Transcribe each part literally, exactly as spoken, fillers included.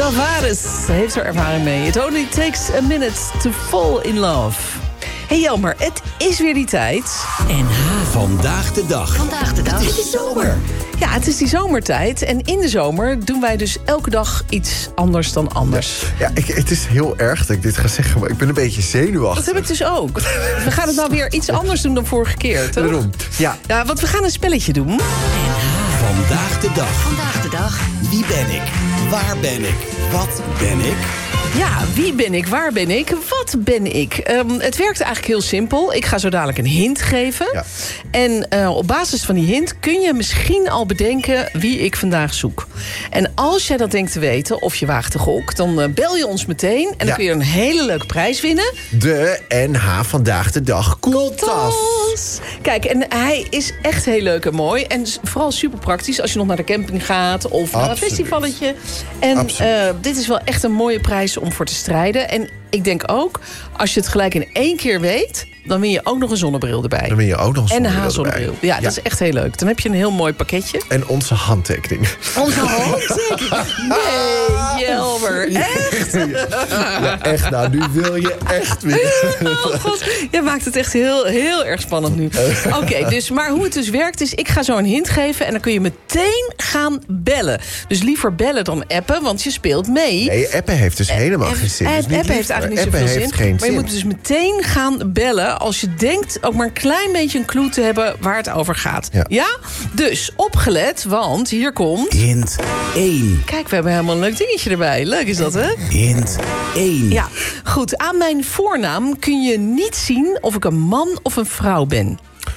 Tavares heeft er ervaring mee. It only takes a minute to fall in love. Hey Jelmer, het is weer die tijd. En ha. Vandaag de dag. Vandaag de dag. Het is de zomer. Ja, het is die zomertijd. En in de zomer doen wij dus elke dag iets anders dan anders. Ja, ik, het is heel erg dat ik dit ga zeggen, maar ik ben een beetje zenuwachtig. Dat heb ik dus ook. We gaan het nou weer iets anders doen dan vorige keer, toch? Daarom, ja. Ja, want we gaan een spelletje doen. En ha. Vandaag de dag. Vandaag de dag. Wie ben ik? Waar ben ik? Wat ben ik? Ja, wie ben ik? Waar ben ik? Wat ben ik? Um, het werkt eigenlijk heel simpel. Ik ga zo dadelijk een hint geven. Ja. En uh, op basis van die hint kun je misschien al bedenken wie ik vandaag zoek. En als jij dat denkt te weten, of je waagt de gok, dan uh, bel je ons meteen. En dan Ja. kun je een hele leuke prijs winnen. De N H Vandaag de Dag koeltas. Tas. Kijk, en hij is echt heel leuk en mooi. En vooral super praktisch als je nog naar de camping gaat of naar een Absoluut. festivalletje. En Absoluut. uh, dit is wel echt een mooie prijs om voor te strijden. En ik denk ook, als je het gelijk in één keer weet, dan win je ook nog een zonnebril erbij. Dan ben je ook nog een En een zonnebril hazonnebril. erbij. Ja, dat is echt heel leuk. Dan heb je een heel mooi pakketje. En onze handtekening. Onze handtekening. Nee, Jelmer. Echt? Ja, echt, nou, nu wil je echt weer. Oh god, jij maakt het echt heel, heel erg spannend nu. Oké, okay, dus, maar hoe het dus werkt is, ik ga zo een hint geven en dan kun je meteen gaan bellen. Dus liever bellen dan appen, want je speelt mee. Nee, appen heeft dus helemaal App- geen zin. app- Dus niet appen heeft lief, eigenlijk niet appen zoveel heeft zin. geen Maar je zin. moet dus meteen gaan bellen als je denkt ook maar een klein beetje een clue te hebben waar het over gaat. Ja. Ja? Dus opgelet, want hier komt... Hint één. Kijk, we hebben helemaal een leuk dingetje erbij. Leuk is dat, hè? Hint één. Ja, goed. Aan mijn voornaam kun je niet zien of ik een man of een vrouw ben.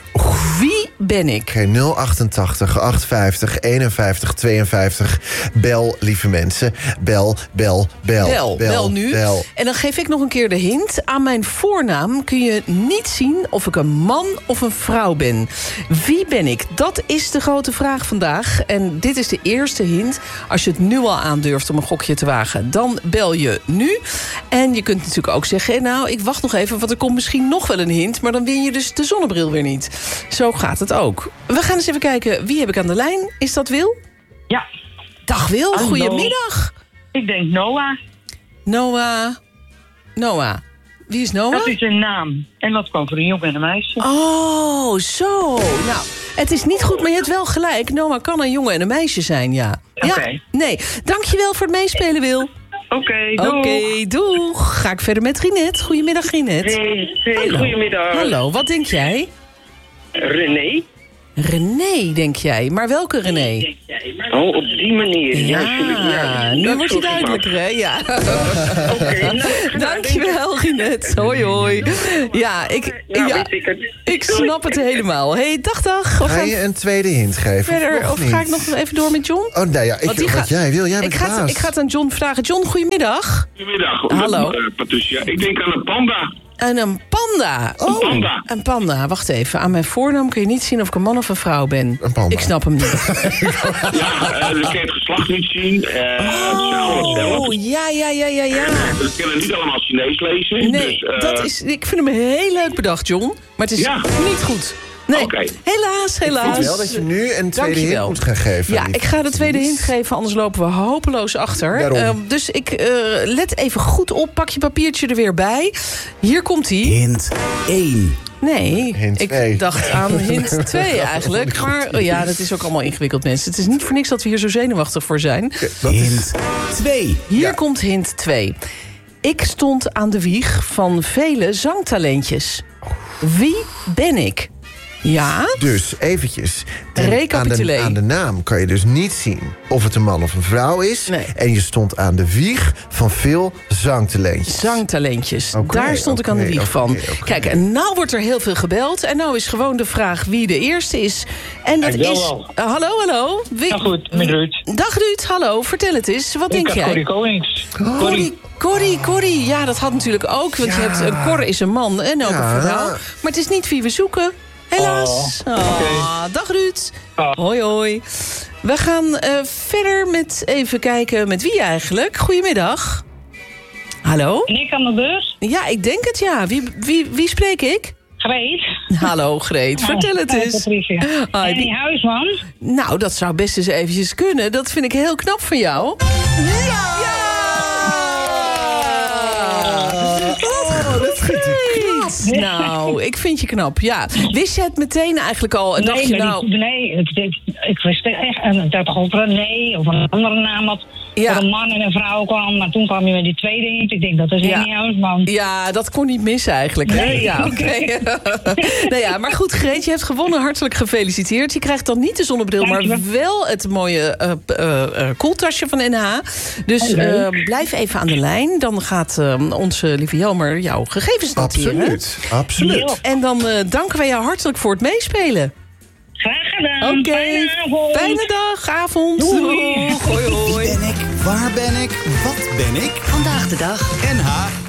Wie ben ik? Oké, nul achtentachtig, achtenvijftig, eenenvijftig, tweeënvijftig. Bel, lieve mensen. Bel, bel, bel. Bel, bel nu. Bel. En dan geef ik nog een keer de hint. Aan mijn voornaam kun je niet zien of ik een man of een vrouw ben. Wie ben ik? Dat is de grote vraag vandaag. En dit is de eerste hint. Als je het nu al aandurft om een gokje te wagen, dan bel je nu. En je kunt natuurlijk ook zeggen, nou, ik wacht nog even, want er komt misschien nog wel een hint. Maar dan win je dus de zonnebril weer niet. Zo gaat het ook. We gaan eens even kijken, wie heb ik aan de lijn? Is dat Wil? Ja, Dag Wil, Hallo. goedemiddag. ik denk Noah. Noah. Noah. Wie is Noah? Dat is een naam. En dat kan voor een jongen en een meisje. Oh, zo. Nou, het is niet goed, maar je hebt wel gelijk. Noah kan een jongen en een meisje zijn, ja. Ja, Oké. nee. Dankjewel voor het meespelen, Wil. Oké, doei. Oké, doeg. Ga ik verder met Rinette. Goedemiddag, Rinette. Hey, hey, Hallo. goedemiddag. Hallo, wat denk jij? René? René, denk jij. Maar welke René? Oh, op die manier. Ja, Ja, ja, nu dat wordt je vroeg ik me af. duidelijker, hè? Ja. Oké, nou, Dankjewel, Rinette. Hoi, hoi. Ja, ik, nou, ja, weet ik het. ik snap het helemaal. Hey, dag, dag. Of Ga gaan je een tweede hint geven? verder, nog of niet? ga ik nog even door met John? Oh, nou ja, ik, Want die wat gaat- jij wil. Jij bent Ik de ga, het, baas. ik ga het aan John vragen. John, goedemiddag. Goedemiddag. Hallo. Uh, Patricia. Ik denk aan een panda. En een panda. Oh, panda. een panda. Wacht even. Aan mijn voornaam kun je niet zien of ik een man of een vrouw ben. Een panda. Ik snap hem niet. Ja, uh, ik kan het geslacht niet zien. Uh, het zijn allemaal zelf. Oh, ja, ja, ja, ja, ja. We kunnen niet allemaal Chinees lezen. Nee, dus, uh, dat is, ik vind hem heel leuk bedacht, John. Maar het is Ja. niet goed. Nee, Oké. helaas, helaas. Wel dat je nu een tweede Dankjewel. hint moet gaan geven. Ja, lief. ik ga de tweede hint geven, anders lopen we hopeloos achter. Daarom. Ehm, dus ik uh, let even goed op, pak je papiertje er weer bij. Hier komt hij. Hint één. Nee, Hint ik twee. dacht aan hint twee eigenlijk. Maar oh ja, dat is ook allemaal ingewikkeld, mensen. Het is niet voor niks dat we hier zo zenuwachtig voor zijn. Dat is, Hint twee. Hier Ja. komt hint twee. Ik stond aan de wieg van vele zangtalentjes. Wie ben ik? Ja? dus eventjes. En aan de, Recapituleer. aan de naam kan je dus niet zien of het een man of een vrouw is. Nee. En je stond aan de wieg van veel zangtalentjes. Zangtalentjes. Oké, Daar stond ik aan de oké, wieg oké, van. oké. Kijk, en nou wordt er heel veel gebeld. En nou is gewoon de vraag wie de eerste is. En dat Ik bel is... wel. Uh, hallo, hallo. Wie... Nou goed, met Ruud. Dag Ruud, hallo. Vertel het eens. Wat denk Ik had jij? Corrie Konings. Corrie, Corrie. Corrie, Corrie. Ja, dat had natuurlijk ook. Want Ja. je hebt, een Cor is een man en ook Ja. een vrouw. Maar het is niet wie we zoeken. Helaas. Oh, Ah, dag Ruud. Ah. Hoi, hoi. We gaan eh, verder met even kijken met wie eigenlijk. Goedemiddag. Hallo? En ik aan de beurt? Ja, ik denk het ja. Wie, wie, wie spreek ik? Greet. Hallo Greet, vertel het Hi, eens. Patricia. Hi, En wie- die huisman? Nou, dat zou best eens eventjes kunnen. Dat vind ik heel knap van jou. Ja! Ja! Greet. Nou, ik vind je knap, ja. Wist je het meteen eigenlijk al? En dacht Nee, je maar nou... die- nee ik, ik, ik wist echt en dat toch ook René of een andere naam had. Ja. Dat een man en een vrouw kwam. Maar toen kwam je met die tweede hint. Ik denk, dat is Ja. Henny Huisman. Ja, dat kon niet missen eigenlijk. Hè? Nee. Ja, oké. nou ja, maar goed, Greet, je hebt gewonnen. Hartelijk gefeliciteerd. Je krijgt dan niet de zonnebril, maar Dankjewel. wel het mooie uh, uh, uh, koeltasje van N H. Dus Oh, leuk. uh, blijf even aan de lijn. Dan gaat uh, onze lieve Jelmer jouw gegevens noteren. Absoluut, absoluut. Ja. En dan uh, danken wij jou hartelijk voor het meespelen. Graag gedaan. Oké, Fijne avond. fijne dag, avond. Doei. Doeg. Hoi, hoi. Wie ben ik? Waar ben ik? Wat ben ik? Vandaag de dag. N H